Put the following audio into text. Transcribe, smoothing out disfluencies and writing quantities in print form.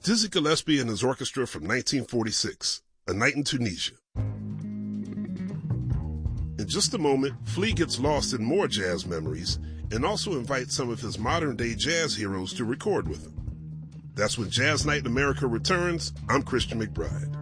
Dizzy Gillespie and his orchestra from 1946, A Night in Tunisia. In just a moment, Flea gets lost in more jazz memories and also invites some of his modern-day jazz heroes to record with him. That's when Jazz Night in America returns. I'm Christian McBride.